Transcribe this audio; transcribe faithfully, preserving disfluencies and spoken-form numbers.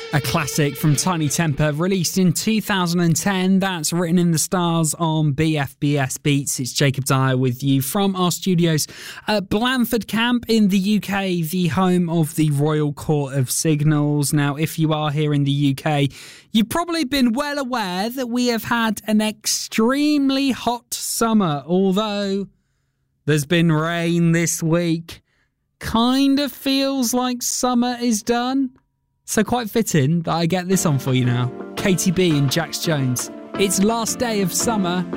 A classic from Tiny Temper, released in two thousand ten. That's Written in the Stars on B F B S Beats. It's Jacob Dyer with you from our studios at Blandford Camp in the U K, the home of the Royal Court of Signals. Now, if you are here in the U K, you've probably been well aware that we have had an extremely hot summer, although there's been rain this week. Kind of feels like summer is done. So quite fitting that I get this on for you now. Katy B and Jax Jones. It's last day of summer.